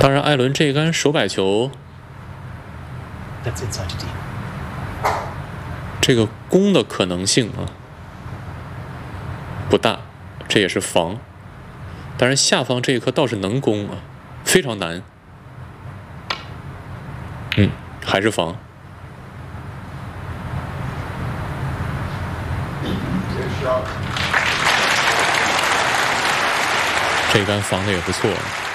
当然，艾伦这一杆手摆球，这个攻的可能性啊不大，这也是防。当然，下方这一颗倒是能攻啊，非常难。还是防。这杆防的也不错。